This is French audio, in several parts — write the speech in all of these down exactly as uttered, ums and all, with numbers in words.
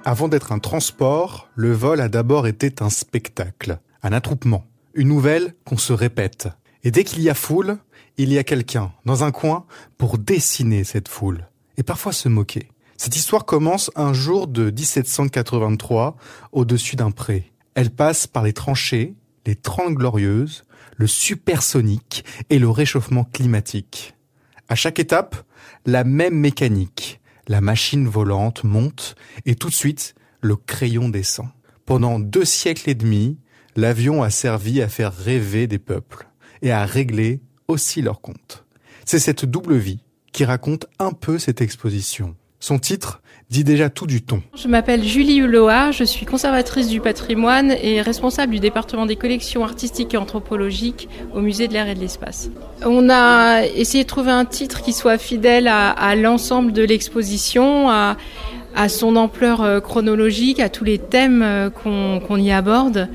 Avant d'être un transport, le vol a d'abord été un spectacle, un attroupement, une nouvelle qu'on se répète. Et dès qu'il y a foule, il y a quelqu'un, dans un coin, pour dessiner cette foule, et parfois se moquer. Cette histoire commence un jour de dix-sept cent quatre-vingt-trois, au-dessus d'un pré. Elle passe par les tranchées, les Trente Glorieuses, le supersonique et le réchauffement climatique. À chaque étape, la même mécanique. La machine volante monte et tout de suite, le crayon descend. Pendant deux siècles et demi, l'avion a servi à faire rêver des peuples et à régler aussi leur compte. C'est cette double vie qui raconte un peu cette exposition. Son titre dit déjà tout du ton. Je m'appelle Julie Hulot, je suis conservatrice du patrimoine et responsable du département des collections artistiques et anthropologiques au musée de l'air et de l'espace. On a essayé de trouver un titre qui soit fidèle à, à l'ensemble de l'exposition, à, à son ampleur chronologique, à tous les thèmes qu'on, qu'on y aborde.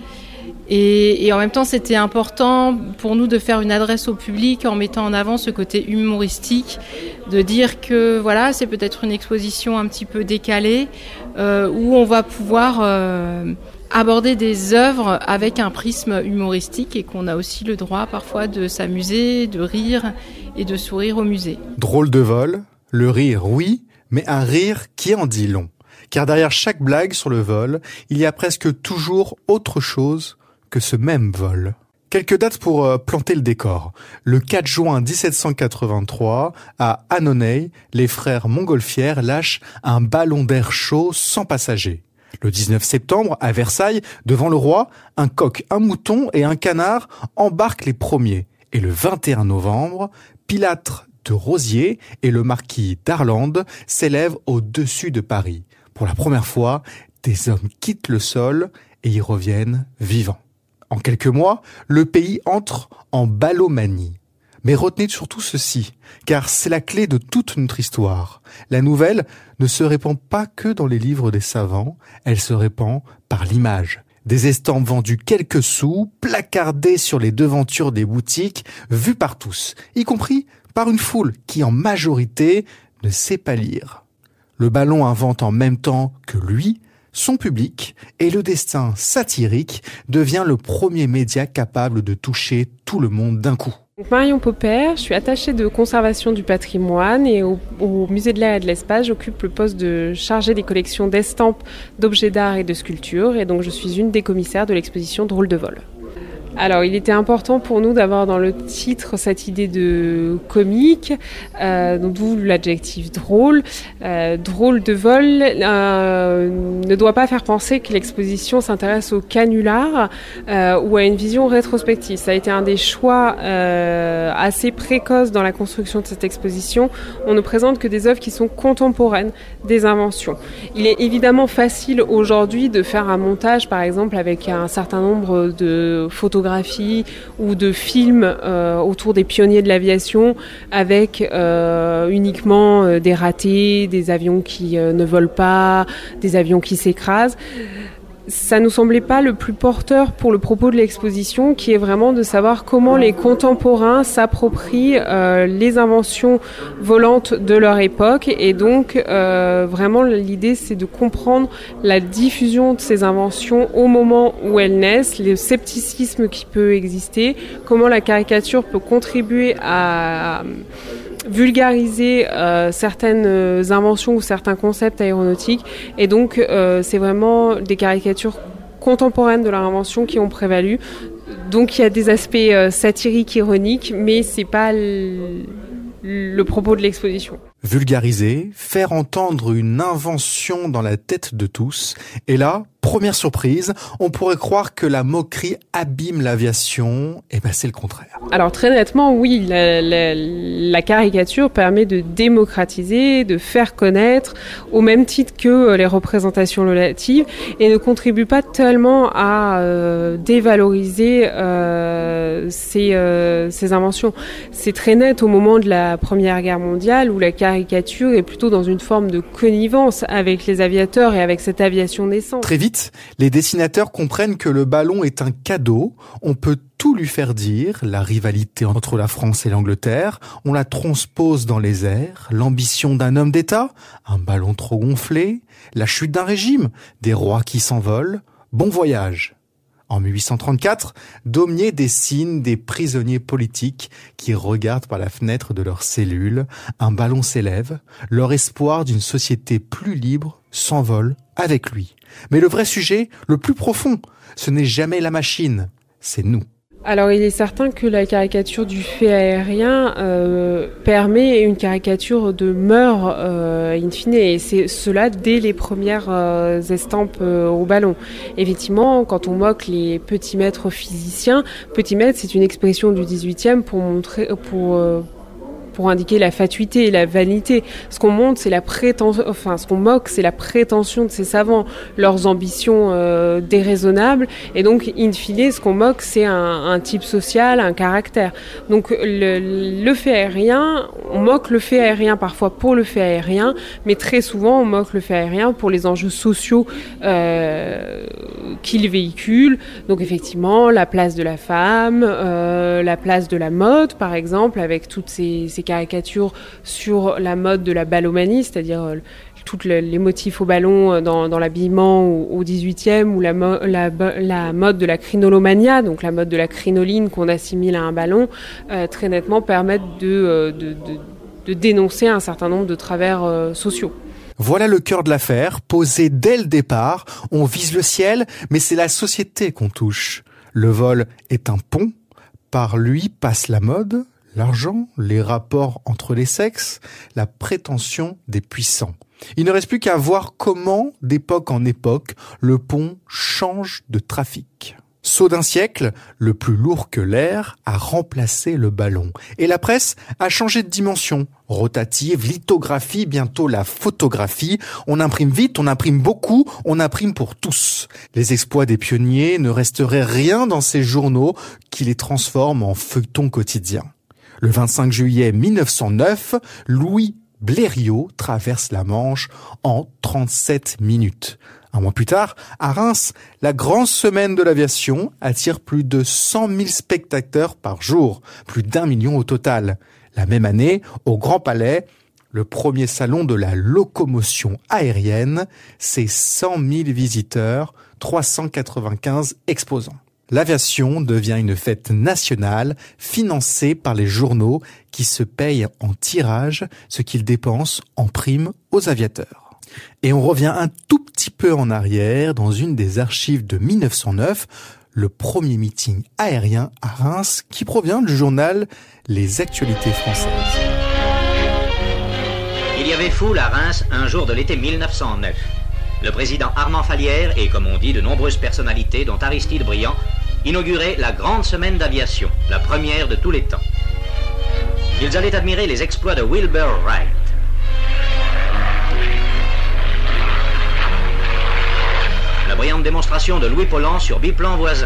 Et, et en même temps, c'était important pour nous de faire une adresse au public en mettant en avant ce côté humoristique, de dire que voilà, c'est peut-être une exposition un petit peu décalée, euh, où on va pouvoir euh, aborder des œuvres avec un prisme humoristique et qu'on a aussi le droit parfois de s'amuser, de rire et de sourire au musée. Drôle de vol, le rire oui, mais un rire qui en dit long. Car derrière chaque blague sur le vol, il y a presque toujours autre chose que ce même vol. Quelques dates pour euh, planter le décor. Le quatre juin dix-sept cent quatre-vingt-trois, à Annonay, les frères Montgolfière lâchent un ballon d'air chaud sans passagers. Le dix-neuf septembre, à Versailles, devant le roi, un coq, un mouton et un canard embarquent les premiers. Et le vingt et un novembre, Pilâtre de Rosiers et le marquis d'Arlande s'élèvent au-dessus de Paris. Pour la première fois, des hommes quittent le sol et y reviennent vivants. En quelques mois, le pays entre en ballomanie. Mais retenez surtout ceci, car c'est la clé de toute notre histoire. La nouvelle ne se répand pas que dans les livres des savants, elle se répand par l'image. Des estampes vendues quelques sous, placardées sur les devantures des boutiques, vues par tous, y compris par une foule qui en majorité ne sait pas lire. Le ballon invente en même temps que lui son public, et le destin satirique devient le premier média capable de toucher tout le monde d'un coup. Donc Marion Popper, je suis attachée de conservation du patrimoine et au, au musée de l'air et de l'espace, j'occupe le poste de chargée des collections d'estampes, d'objets d'art et de sculptures, et donc je suis une des commissaires de l'exposition Drôle de vol. Alors, il était important pour nous d'avoir dans le titre cette idée de comique, euh, d'où l'adjectif drôle. Euh, drôle de vol euh, ne doit pas faire penser que l'exposition s'intéresse au canular euh, ou à une vision rétrospective. Ça a été un des choix euh, assez précoces dans la construction de cette exposition. On ne présente que des œuvres qui sont contemporaines des inventions. Il est évidemment facile aujourd'hui de faire un montage, par exemple, avec un certain nombre de photographies ou de films euh, autour des pionniers de l'aviation avec euh, uniquement euh, des ratés, des avions qui euh, ne volent pas, des avions qui s'écrasent. Ça nous semblait pas le plus porteur pour le propos de l'exposition, qui est vraiment de savoir comment les contemporains s'approprient euh, les inventions volantes de leur époque. Et donc, euh, vraiment, l'idée, c'est de comprendre la diffusion de ces inventions au moment où elles naissent, le scepticisme qui peut exister, comment la caricature peut contribuer à vulgariser euh, certaines inventions ou certains concepts aéronautiques. Et donc, euh, c'est vraiment des caricatures contemporaines de leur invention qui ont prévalu. Donc, il y a des aspects euh, satiriques, ironiques, mais c'est pas le, le propos de l'exposition. Vulgariser, faire entendre une invention dans la tête de tous. Et là, première surprise, on pourrait croire que la moquerie abîme l'aviation. Et ben c'est le contraire. Alors très nettement, oui, la, la, la caricature permet de démocratiser, de faire connaître, au même titre que les représentations relatives, et ne contribue pas tellement à euh, dévaloriser euh, ces, euh, ces inventions. C'est très net au moment de la Première Guerre mondiale, où la caricature est plutôt dans une forme de connivence avec les aviateurs et avec cette aviation naissante. Très vite, vite, les dessinateurs comprennent que le ballon est un cadeau, on peut tout lui faire dire, la rivalité entre la France et l'Angleterre, on la transpose dans les airs, l'ambition d'un homme d'État, un ballon trop gonflé, la chute d'un régime, des rois qui s'envolent, bon voyage. En mille huit cent trente-quatre, Daumier dessine des prisonniers politiques qui regardent par la fenêtre de leur cellule, un ballon s'élève, leur espoir d'une société plus libre s'envole avec lui. Mais le vrai sujet, le plus profond, ce n'est jamais la machine, c'est nous. Alors il est certain que la caricature du fait aérien euh, permet une caricature de mœurs euh, in fine, et c'est cela dès les premières euh, estampes euh, au ballon. Effectivement, quand on moque les petits maîtres physiciens, petit maître c'est une expression du dix-huitième pour montrer, pour euh, pour indiquer la fatuité et la vanité. Ce qu'on montre, c'est la prétention, enfin, ce qu'on moque, c'est la prétention de ces savants, leurs ambitions euh, déraisonnables, et donc, in fine, ce qu'on moque, c'est un, un type social, un caractère. Donc, le, le fait aérien, on moque le fait aérien parfois pour le fait aérien, mais très souvent, on moque le fait aérien pour les enjeux sociaux euh, qu'il véhicule. Donc, effectivement, la place de la femme, euh, la place de la mode, par exemple, avec toutes ces, ces caricatures sur la mode de la ballomanie, c'est-à-dire euh, tous les motifs au ballon dans, dans l'habillement au, au dix-huitième, ou la, mo- la, la mode de la crinolomania, donc la mode de la crinoline qu'on assimile à un ballon, euh, très nettement permettent de, de, de, de dénoncer un certain nombre de travers euh, sociaux. Voilà le cœur de l'affaire, posé dès le départ. On vise le ciel, mais c'est la société qu'on touche. Le vol est un pont, par lui passe la mode, l'argent, les rapports entre les sexes, la prétention des puissants. Il ne reste plus qu'à voir comment, d'époque en époque, le pont change de trafic. Saut d'un siècle, le plus lourd que l'air a remplacé le ballon. Et la presse a changé de dimension. Rotative, lithographie, bientôt la photographie. On imprime vite, on imprime beaucoup, on imprime pour tous. Les exploits des pionniers ne resteraient rien dans ces journaux qui les transforment en feuilletons quotidiens. Le vingt-cinq juillet mille neuf cent neuf, Louis Blériot traverse la Manche en trente-sept minutes. Un mois plus tard, à Reims, la grande semaine de l'aviation attire plus de cent mille spectateurs par jour, plus d'un million au total. La même année, au Grand Palais, le premier salon de la locomotion aérienne, c'est cent mille visiteurs, trois cent quatre-vingt-quinze exposants. L'aviation devient une fête nationale financée par les journaux qui se payent en tirage ce qu'ils dépensent en primes aux aviateurs. Et on revient un tout petit peu en arrière dans une des archives de mille neuf cent neuf, le premier meeting aérien à Reims qui provient du journal Les Actualités Françaises. Il y avait foule à Reims un jour de l'été mille neuf cent neuf. Le président Armand Fallières et, comme on dit, de nombreuses personnalités, dont Aristide Briand, inauguraient la grande semaine d'aviation, la première de tous les temps. Ils allaient admirer les exploits de Wilbur Wright. La brillante démonstration de Louis Pollan sur biplan voisin.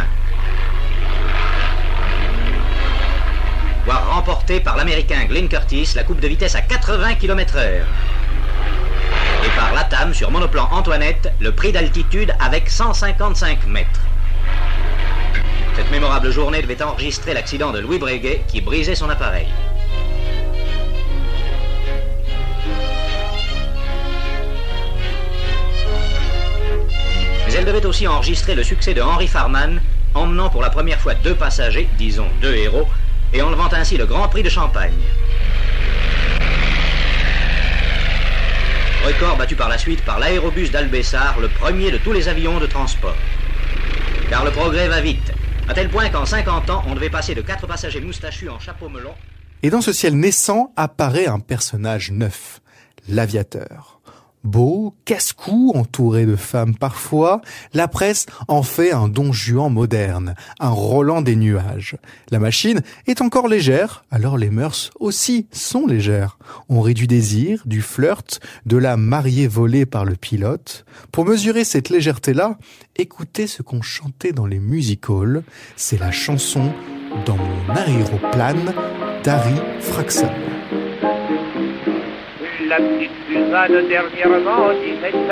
Voir remporter par l'Américain Glenn Curtis la coupe de vitesse à quatre-vingts kilomètres heure. Et par Latam sur monoplan Antoinette, le prix d'altitude avec cent cinquante-cinq mètres. Cette mémorable journée devait enregistrer l'accident de Louis Breguet qui brisait son appareil. Mais elle devait aussi enregistrer le succès de Henry Farman, emmenant pour la première fois deux passagers, disons deux héros, et enlevant ainsi le Grand Prix de Champagne. Record battu par la suite par l'aérobus d'Albessar, le premier de tous les avions de transport. Car le progrès va vite, à tel point qu'en cinquante ans, on devait passer de quatre passagers moustachus en chapeau melon. Et dans ce ciel naissant apparaît un personnage neuf, l'aviateur. Beau, casse-cou, entouré de femmes parfois, la presse en fait un Don Juan moderne, un Roland des nuages. La machine est encore légère, alors les mœurs aussi sont légères. On rit du désir, du flirt, de la mariée volée par le pilote. Pour mesurer cette légèreté-là, écoutez ce qu'on chantait dans les music-halls. C'est la chanson « Dans mon aéroplane » d'Harry Fraxon. La petite Suzanne dernièrement disait